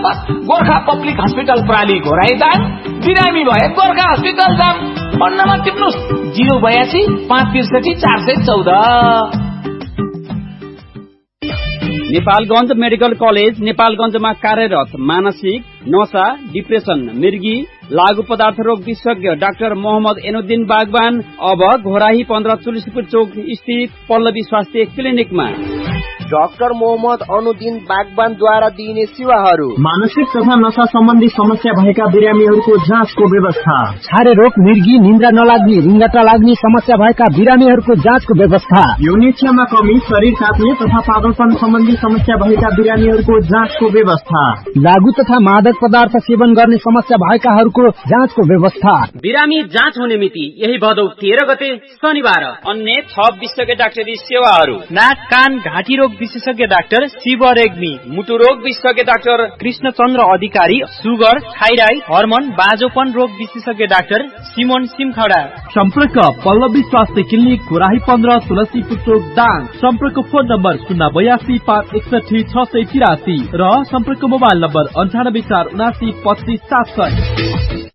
Campus Gorkha public hospital प्राली घोराइदाङ, बिरामी भए Gorkha hospital जाम। Phone number टिप्नुस् 082 563 414। Nepalgunj medical college नेपालगञ्जमा कार्यरत मानसिक, नशा, डिप्रेसन, मृगी, लागू पदार्थ रोग विशेषज्ञ डाक्टर मोहम्मद एनुद्दिन बागवान अब घोराही 15 तुलसीपुर चौक स्थित पल्लवी स्वास्थ्य क्लिनिकमा। डाक्टर मोहम्मद अनुद्दिन बागवानद्वारा दिइने सेवाहरू: मानसिक तथा नशा सम्बन्धी समस्या भएका बिरामीहरूको जाँचको व्यवस्था, छारे रोग, मृगी, निन्द्रा नलाग्ने, रिङ्गटा लाग्ने समस्या भएका बिरामीहरूको जाँचको व्यवस्था, यौनिच्छामा कमी, शरीर काट्ने तथा पागलपन सम्बन्धी समस्या भएका बिरामीहरूको जाँचको व्यवस्था, लागू तथा मादक पदार्थ सेवन गर्ने समस्या भएकाहरूको जाँचको व्यवस्था। बिरामी जाँच हुने मिति यही भदौ 13 गते शनिबार। अन्य 6 विशेषज्ञ डाक्टरी सेवाहरू: नाक, कान, घाँटी रोग विशेषज्ञ डाक्टर शिव रेग्मी, मुटु रोग विशेषज्ञ डाक्टर कृष्णचन्द्र अधिकारी, सुगर, थाइराइड, हर्मोन, बाँझोपन रोग विशेषज्ञ डाक्टर सिमोन सिमखडा। सम्पर्क पल्लवी स्वास्थ्य क्लिनिक घोराही 15 तुलसीपुर चौक दाङ। सम्पर्क फोन नम्बर 082 561 683 र सम्पर्क मोबाइल नम्बर 98 479 25 700।